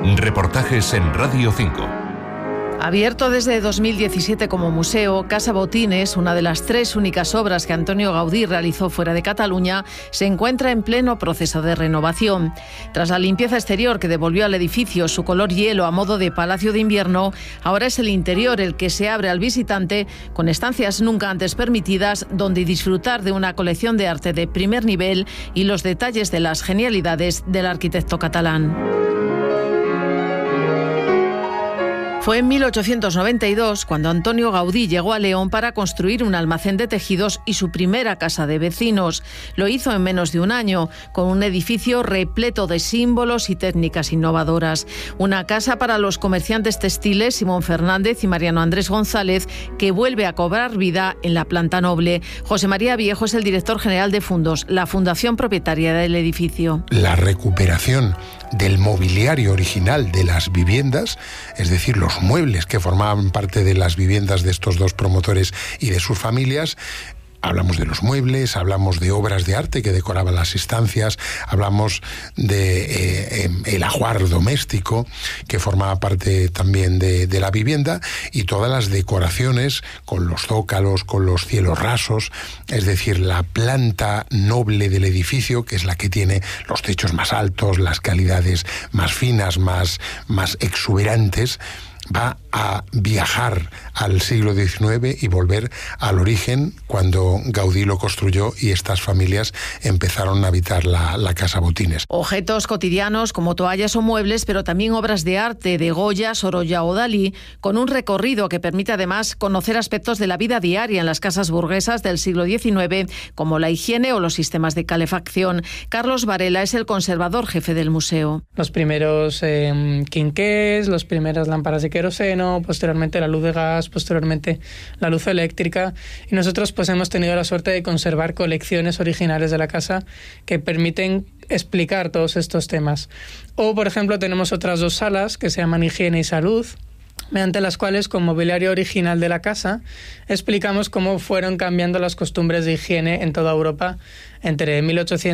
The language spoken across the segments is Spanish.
Reportajes en Radio 5. Abierto desde 2017 como museo, Casa Botines, una de las 3 únicas obras que Antonio Gaudí realizó fuera de Cataluña, se encuentra en pleno proceso de renovación. Tras la limpieza exterior que devolvió al edificio su color hielo a modo de palacio de invierno, ahora es el interior el que se abre al visitante con estancias nunca antes permitidas, donde disfrutar de una colección de arte de primer nivel y los detalles de las genialidades del arquitecto catalán. Fue en 1892 cuando Antonio Gaudí llegó a León para construir un almacén de tejidos y su primera casa de vecinos. Lo hizo en menos de un año, con un edificio repleto de símbolos y técnicas innovadoras. Una casa para los comerciantes textiles Simón Fernández y Mariano Andrés González, que vuelve a cobrar vida en la planta noble. José María Viejo es el director general de Fundos, la fundación propietaria del edificio. La recuperación del mobiliario original de las viviendas, es decir, los muebles que formaban parte de las viviendas de estos dos promotores y de sus familias. Hablamos de los muebles, hablamos de obras de arte que decoraban las estancias, hablamos de el ajuar doméstico que formaba parte también de la vivienda, y todas las decoraciones con los zócalos, con los cielos rasos, es decir, la planta noble del edificio, que es la que tiene los techos más altos, las calidades más finas, más exuberantes, va a viajar al siglo XIX y volver al origen cuando Gaudí lo construyó y estas familias empezaron a habitar la Casa Botines. Objetos cotidianos como toallas o muebles, pero también obras de arte de Goya, Sorolla o Dalí, con un recorrido que permite además conocer aspectos de la vida diaria en las casas burguesas del siglo XIX, como la higiene o los sistemas de calefacción. Carlos Varela es el conservador jefe del museo. Los primeros quinqués, las primeras lámparas de queroseno, posteriormente la luz de gas, posteriormente la luz eléctrica, y nosotros pues hemos tenido la suerte de conservar colecciones originales de la casa que permiten explicar todos estos temas. O, por ejemplo, tenemos otras 2 salas que se llaman Higiene y Salud, mediante las cuales, con mobiliario original de la casa, explicamos cómo fueron cambiando las costumbres de higiene en toda Europa entre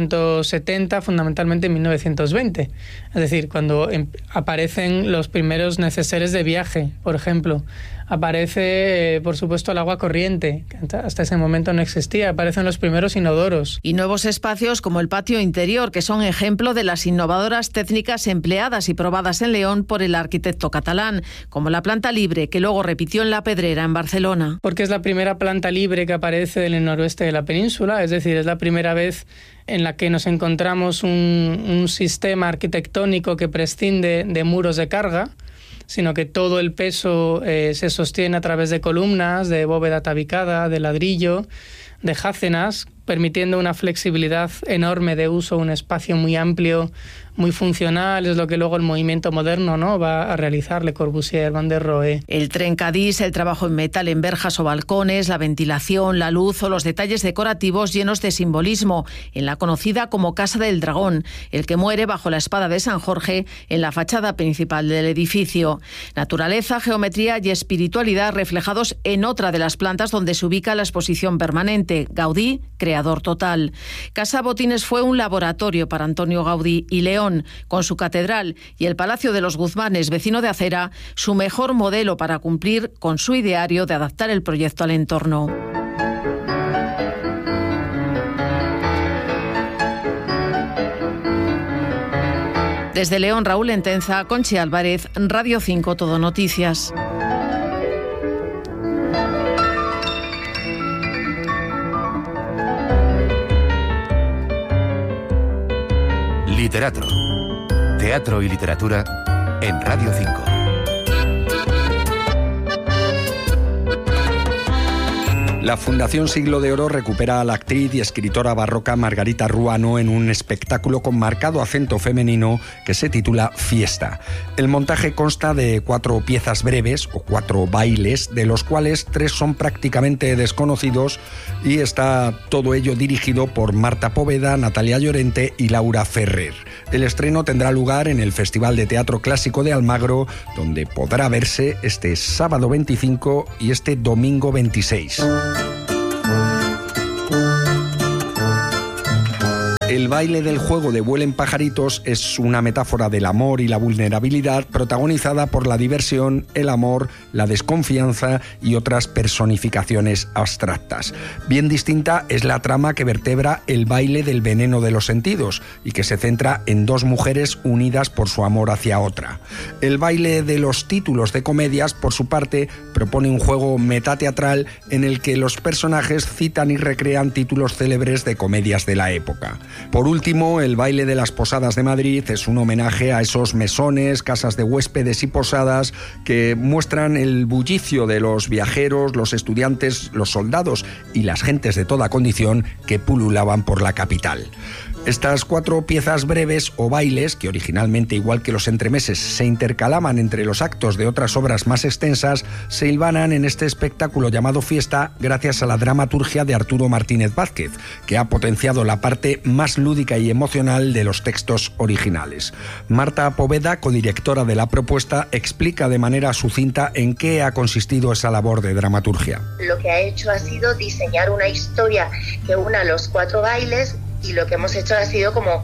1870, fundamentalmente en 1920. Es decir, cuando aparecen los primeros neceseres de viaje, por ejemplo. Aparece, por supuesto, el agua corriente, que hasta ese momento no existía. Aparecen los primeros inodoros. Y nuevos espacios como el patio interior, que son ejemplo de las innovadoras técnicas empleadas y probadas en León por el arquitecto catalán, como la planta libre, que luego repitió en La Pedrera, en Barcelona. Porque es la primera planta libre que aparece en el noroeste de la península, es decir, es la primera vez en la que nos encontramos un sistema arquitectónico que prescinde de muros de carga, sino que todo el peso se sostiene a través de columnas, de bóveda tabicada, de ladrillo, de jácenas, permitiendo una flexibilidad enorme de uso, un espacio muy amplio, muy funcional, es lo que luego el movimiento moderno, ¿no?, va a realizar, Le Corbusier, Van der Rohe. El trencadís, el trabajo en metal en verjas o balcones, la ventilación, la luz o los detalles decorativos llenos de simbolismo en la conocida como Casa del Dragón, el que muere bajo la espada de San Jorge en la fachada principal del edificio. Naturaleza, geometría y espiritualidad reflejados en otra de las plantas donde se ubica la exposición permanente. Gaudí, creador total. Casa Botines fue un laboratorio para Antonio Gaudí, y León, con su catedral y el Palacio de los Guzmanes, vecino de acera, su mejor modelo para cumplir con su ideario de adaptar el proyecto al entorno. Desde León, Raúl Entenza, Conchi Álvarez, Radio 5 Todo Noticias. Literatro. Teatro y literatura en Radio 5. La Fundación Siglo de Oro recupera a la actriz y escritora barroca Margarita Ruano en un espectáculo con marcado acento femenino que se titula Fiesta. El montaje consta de 4 piezas breves o 4 bailes, de los cuales 3 son prácticamente desconocidos, y está todo ello dirigido por Marta Poveda, Natalia Llorente y Laura Ferrer. El estreno tendrá lugar en el Festival de Teatro Clásico de Almagro, donde podrá verse este sábado 25 y este domingo 26. El baile del juego de Vuelen pajaritos es una metáfora del amor y la vulnerabilidad protagonizada por la diversión, el amor, la desconfianza y otras personificaciones abstractas. Bien distinta es la trama que vertebra El baile del veneno de los sentidos y que se centra en dos mujeres unidas por su amor hacia otra. El baile de los títulos de comedias, por su parte, propone un juego metateatral en el que los personajes citan y recrean títulos célebres de comedias de la época. Por último, El baile de las posadas de Madrid es un homenaje a esos mesones, casas de huéspedes y posadas que muestran el bullicio de los viajeros, los estudiantes, los soldados y las gentes de toda condición que pululaban por la capital. Estas 4 piezas breves o bailes, que originalmente, igual que los entremeses, se intercalaban entre los actos de otras obras más extensas, se hilvanan en este espectáculo llamado Fiesta gracias a la dramaturgia de Arturo Martínez Vázquez, que ha potenciado la parte más lúdica y emocional de los textos originales. Marta Poveda, codirectora de la propuesta, explica de manera sucinta en qué ha consistido esa labor de dramaturgia. Lo que ha hecho ha sido diseñar una historia que una los 4 bailes, y lo que hemos hecho ha sido como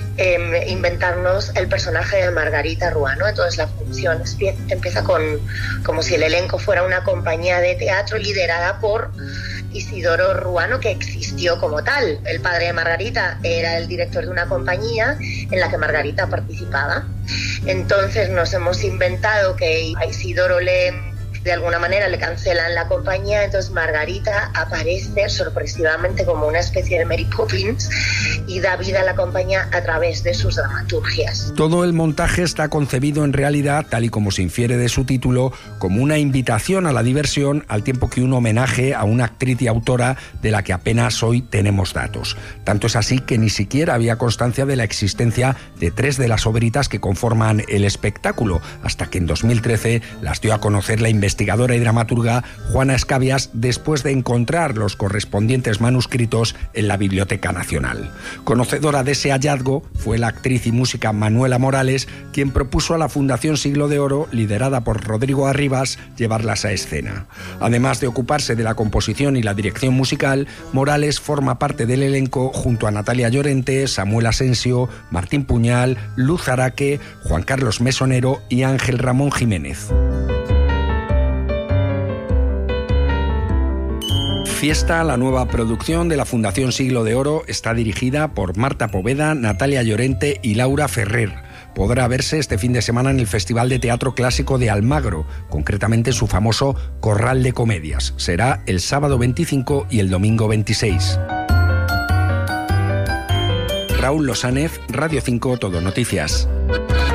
inventarnos el personaje de Margarita Rúa, ¿no? Entonces la función empieza como si el elenco fuera una compañía de teatro liderada por Isidoro Ruano, que existió como tal. El padre de Margarita era el director de una compañía en la que Margarita participaba. Entonces nos hemos inventado que a Isidoro de alguna manera le cancelan la compañía, entonces Margarita aparece sorpresivamente como una especie de Mary Poppins y da vida a la compañía a través de sus dramaturgias. Todo el montaje está concebido en realidad, tal y como se infiere de su título, como una invitación a la diversión, al tiempo que un homenaje a una actriz y autora de la que apenas hoy tenemos datos. Tanto es así que ni siquiera había constancia de la existencia de 3 de las obritas que conforman el espectáculo, hasta que en 2013 las dio a conocer la investigadora y dramaturga Juana Escabias después de encontrar los correspondientes manuscritos en la Biblioteca Nacional. Conocedora de ese hallazgo fue la actriz y música Manuela Morales, quien propuso a la Fundación Siglo de Oro, liderada por Rodrigo Arribas, llevarlas a escena. Además de ocuparse de la composición y la dirección musical, Morales forma parte del elenco junto a Natalia Llorente, Samuel Asensio, Martín Puñal, Luz Araque, Juan Carlos Mesonero y Ángel Ramón Jiménez. Fiesta, la nueva producción de la Fundación Siglo de Oro, está dirigida por Marta Poveda, Natalia Llorente y Laura Ferrer. Podrá verse este fin de semana en el Festival de Teatro Clásico de Almagro, concretamente en su famoso Corral de Comedias. Será el sábado 25 y el domingo 26. Raúl Losánez, Radio 5, Todo Noticias.